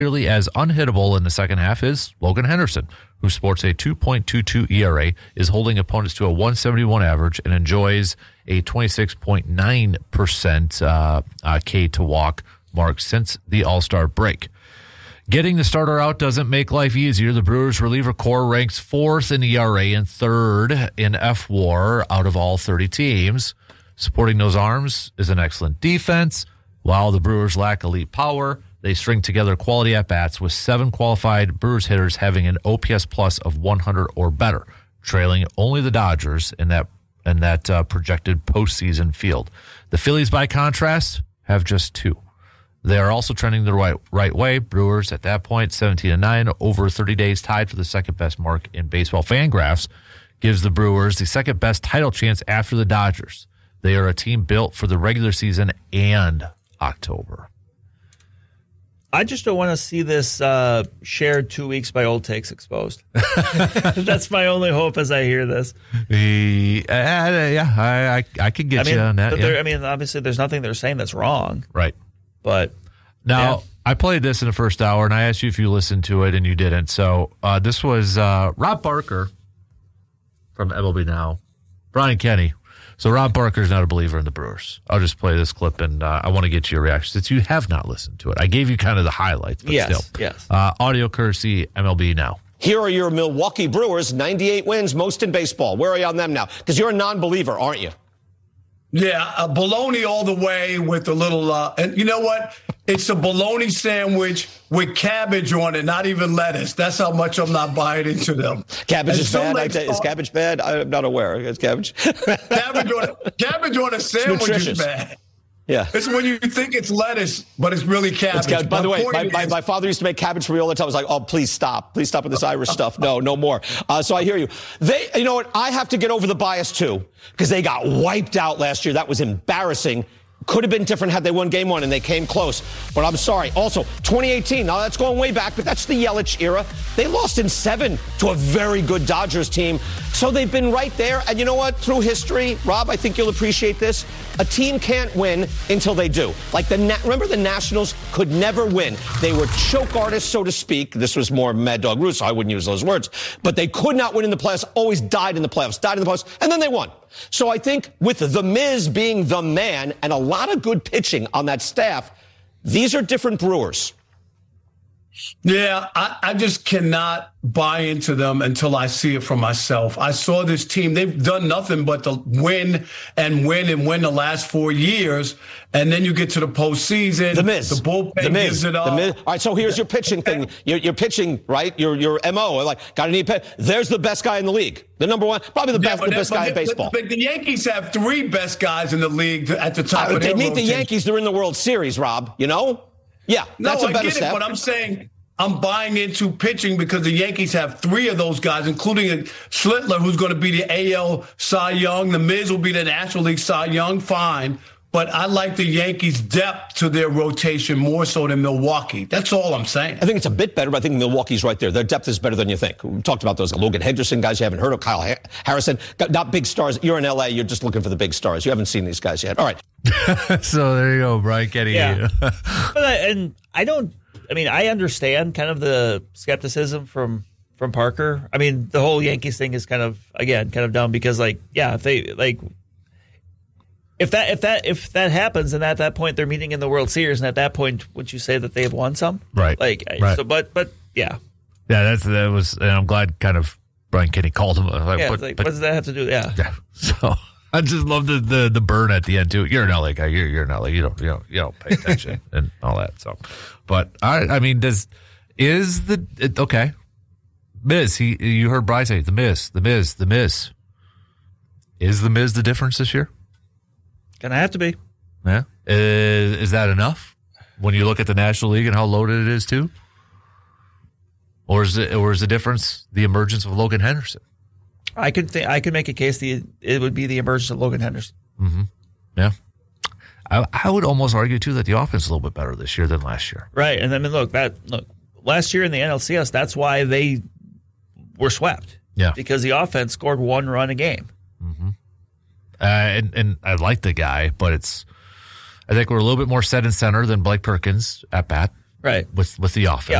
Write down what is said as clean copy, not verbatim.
nearly as unhittable in the second half is Logan Henderson, who sports a 2.22 ERA, is holding opponents to a 171 average, and enjoys a 26.9% K to walk mark since the All-Star break. Getting the starter out doesn't make life easier. The Brewers reliever core ranks fourth in ERA and third in FWAR out of all 30 teams. Supporting those arms is an excellent defense. While the Brewers lack elite power, they string together quality at-bats with 7 qualified Brewers hitters having an OPS plus of 100 or better, trailing only the Dodgers in that projected postseason field. The Phillies, by contrast, have just 2. They are also trending the right way. Brewers, at that point, 17-9, over 30 days, tied for the second-best mark in baseball. Fangraphs gives the Brewers the second-best title chance after the Dodgers. They are a team built for the regular season and October. I just don't want to see this shared 2 weeks by Old Takes exposed. That's my only hope as I hear this. I could get you on that. Yeah. Obviously, there's nothing they're saying that's wrong. Right. But now, I played this in the first hour, and I asked you if you listened to it, and you didn't. So this was Rob Barker from MLB Now, Brian Kenny. So Rob Barker is not a believer in the Brewers. I'll just play this clip, and I want to get your reaction since you have not listened to it. I gave you kind of the highlights, but still. Yes. Audio courtesy MLB Now. Here are your Milwaukee Brewers, 98 wins, most in baseball. Where are you on them now? Because you're a non-believer, aren't you? Yeah, bologna all the way with a little, and you know what? It's a bologna sandwich with cabbage on it, not even lettuce. That's how much I'm not buying into them. Cabbage is bad? Is cabbage bad? I'm not aware. Is cabbage? Cabbage on a sandwich is bad. Yeah. It's when you think it's lettuce, but it's really cabbage. By the way, my father used to make cabbage for me all the time. I was like, oh, please stop. Please stop with this Irish stuff. No more. So I hear you. You know what? I have to get over the bias, too, because they got wiped out last year. That was embarrassing. Could have been different had they won game 1, and they came close. But I'm sorry. Also, 2018, now that's going way back, but that's the Yelich era. They lost in 7 to a very good Dodgers team. So they've been right there. And you know what? Through history, Rob, I think you'll appreciate this. A team can't win until they do. Like remember the Nationals could never win. They were choke artists, so to speak. This was more Mad Dog Russo. I wouldn't use those words. But they could not win in the playoffs, always died in the playoffs, and then they won. So I think with The Miz being the man and a lot of good pitching on that staff, these are different Brewers. Yeah, I just cannot buy into them until I see it for myself. I saw this team. They've done nothing but to win the last 4 years. And then you get to the postseason. The Miz. The bullpen gives it up. All right, so here's your pitching thing. You're pitching, right? Your MO. Like, got to need pitch. There's the best guy in the league. The number one, probably the best guy in baseball. But the Yankees have 3 best guys in the league at the top of their They meet rotation. the Yankees. They're in the World Series, Rob. You know? Yeah, that's a better step. But I'm saying I'm buying into pitching because the Yankees have 3 of those guys, including Schlittler, who's going to be the AL Cy Young. The Miz will be the National League Cy Young. Fine. But I like the Yankees' depth to their rotation more so than Milwaukee. That's all I'm saying. I think it's a bit better, but I think Milwaukee's right there. Their depth is better than you think. We talked about those Logan Henderson guys you haven't heard of, Kyle Harrison. Not big stars. You're in L.A. You're just looking for the big stars. You haven't seen these guys yet. All right. So there you go, Brian Kenny. Yeah. I understand kind of the skepticism from Parker. I mean, the whole Yankees thing is kind of dumb because if that happens, and at that point they're meeting in the World Series, and at that point, would you say that they have won some? Right. Right. So, but yeah. Yeah, that was, and I'm glad kind of Brian Kenny called him. What does that have to do? Yeah. So I just love the burn at the end too. You're an LA guy. You're an LA. You don't pay attention and all that. So, but okay? Miz. You heard Bryce say the Miz. Is the Miz the difference this year? Gonna have to be. Yeah. Is that enough when you look at the National League and how loaded it is too? Or is the difference the emergence of Logan Henderson? I could make a case it would be the emergence of Logan Henderson. Mm-hmm. Yeah. I would almost argue too that the offense is a little bit better this year than last year. Right. And then look, last year in the NLCS, that's why they were swept. Yeah. Because the offense scored 1 run a game. Mm-hmm. And I like the guy, but I think we're a little bit more set and center than Blake Perkins at bat. Right. with the offense.